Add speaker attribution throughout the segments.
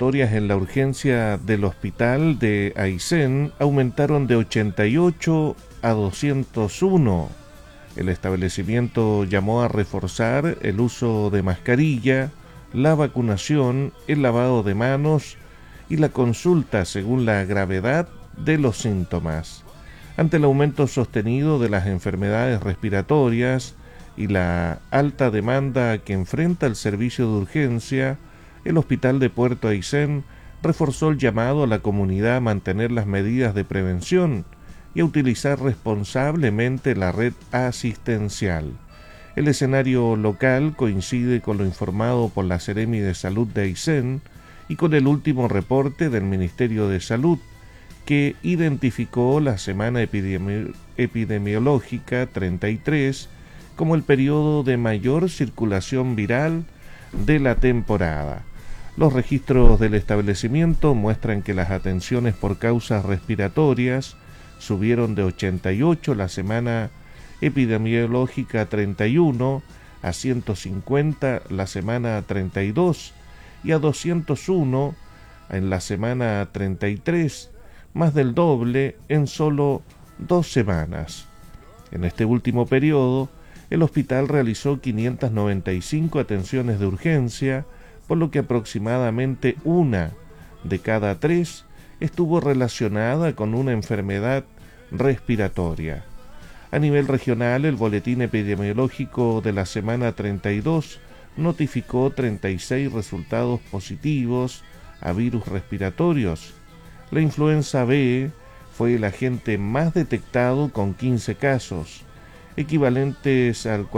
Speaker 1: respiratorias en la urgencia del hospital de Aysén aumentaron de 88 a 201. El establecimiento llamó a reforzar el uso de mascarilla, la vacunación, el lavado de manos y la consulta según la gravedad de los síntomas. Ante el aumento sostenido de las enfermedades respiratorias y la alta demanda que enfrenta el servicio de urgencia, el Hospital de Puerto Aysén reforzó el llamado a la comunidad a mantener las medidas de prevención y a utilizar responsablemente la red asistencial. El escenario local coincide con lo informado por la Seremi de Salud de Aysén y con el último reporte del Ministerio de Salud, que identificó la semana epidemiológica 33 como el periodo de mayor circulación viral de la temporada. Los registros del establecimiento muestran que las atenciones por causas respiratorias subieron de 88 la semana epidemiológica 31 a 150 la semana 32 y a 201 en la semana 33, más del doble en solo 2 semanas. En este último periodo, el hospital realizó 595 atenciones de urgencia, por lo que aproximadamente 1 de cada 3 estuvo relacionada con una enfermedad respiratoria. A nivel regional, el boletín epidemiológico de la semana 32 notificó 36 resultados positivos a virus respiratorios. La influenza B fue el agente más detectado con 15 casos, equivalentes al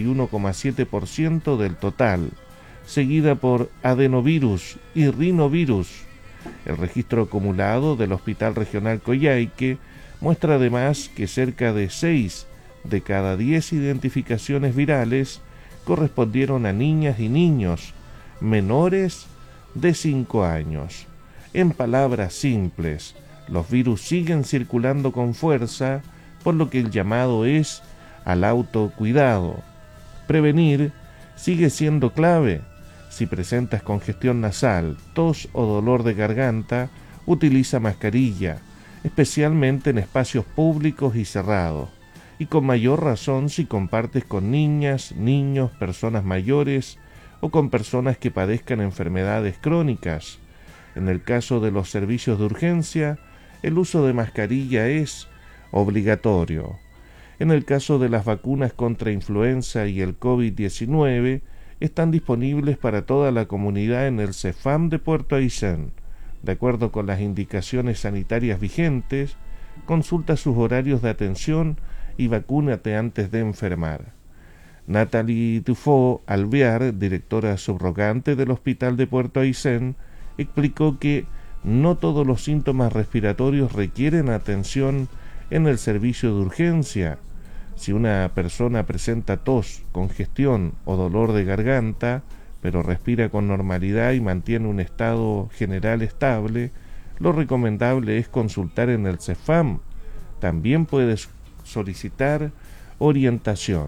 Speaker 1: 41,7% del total, seguida por adenovirus y rinovirus. El registro acumulado del Hospital Regional Coyhaique muestra además que cerca de 6 de cada 10 identificaciones virales correspondieron a niñas y niños menores de 5 años. En palabras simples, los virus siguen circulando con fuerza, por lo que el llamado es al autocuidado. Prevenir sigue siendo clave. Si presentas congestión nasal, tos o dolor de garganta, utiliza mascarilla, especialmente en espacios públicos y cerrados, y con mayor razón si compartes con niñas, niños, personas mayores o con personas que padezcan enfermedades crónicas. En el caso de los servicios de urgencia, el uso de mascarilla es obligatorio. En el caso de las vacunas contra influenza y el COVID-19, están disponibles para toda la comunidad en el CEFAM de Puerto Aysén. De acuerdo con las indicaciones sanitarias vigentes, consulta sus horarios de atención y vacúnate antes de enfermar. Natalie Dufault Alvear, directora subrogante del Hospital de Puerto Aysén, explicó que no todos los síntomas respiratorios requieren atención en el servicio de urgencia. Si una persona presenta tos, congestión o dolor de garganta, pero respira con normalidad y mantiene un estado general estable, lo recomendable es consultar en el CEFAM. También puedes solicitar orientación.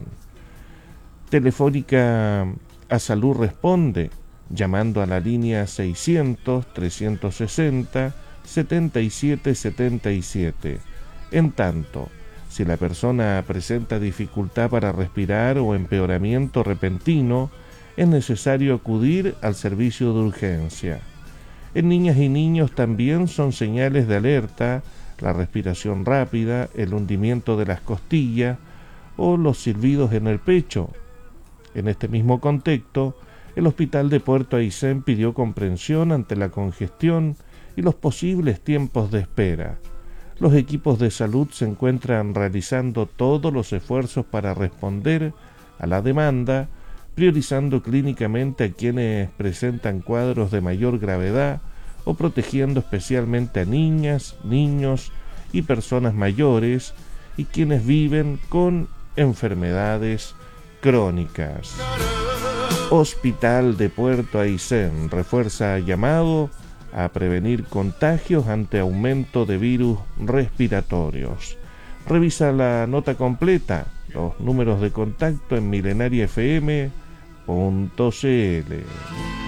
Speaker 1: Telefónica a Salud responde llamando a la línea 600-360-7777. En tanto, si la persona presenta dificultad para respirar o empeoramiento repentino, es necesario acudir al servicio de urgencia. En niñas y niños también son señales de alerta la respiración rápida, el hundimiento de las costillas o los silbidos en el pecho. En este mismo contexto, el Hospital de Puerto Aysén pidió comprensión ante la congestión y los posibles tiempos de espera. Los equipos de salud se encuentran realizando todos los esfuerzos para responder a la demanda, priorizando clínicamente a quienes presentan cuadros de mayor gravedad o protegiendo especialmente a niñas, niños y personas mayores y quienes viven con enfermedades crónicas. Hospital de Puerto Aysén refuerza llamado a prevenir contagios ante aumento de virus respiratorios. Revisa la nota completa, los números de contacto en milenariafm.cl.